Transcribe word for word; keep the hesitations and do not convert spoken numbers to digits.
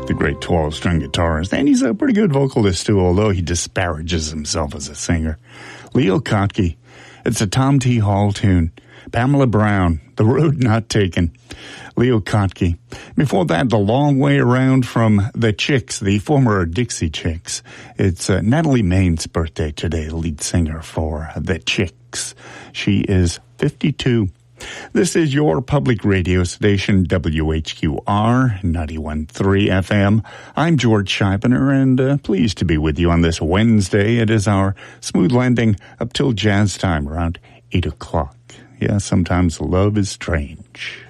the great twelve-string guitarist. And he's a pretty good vocalist, too, although he disparages himself as a singer. Leo Kottke. It's a Tom T. Hall tune. Pamela Brown, The Road Not Taken. Leo Kottke. Before that, The Long Way Around from The Chicks, the former Dixie Chicks. It's uh, Natalie Maine's birthday today, lead singer for The Chicks. She is fifty-two. This is your public radio station, W H Q R, ninety-one point three F M. I'm George Scheibner, and uh, pleased to be with you on this Wednesday. It is our smooth landing up till jazz time, around eight o'clock. Yeah, sometimes love is strange.